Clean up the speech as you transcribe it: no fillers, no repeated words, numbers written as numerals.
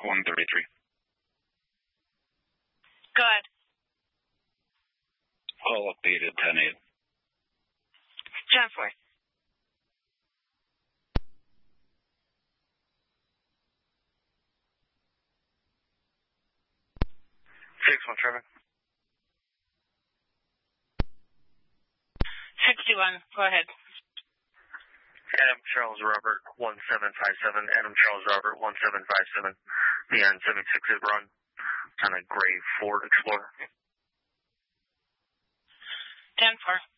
133. Go ahead. All updated 10-8. John 4. 6-1 traffic. 61. Go ahead. Adam Charles Robert 1757. Adam Charles Robert 1757. The N76 is run on a gray Ford Explorer. 10-4.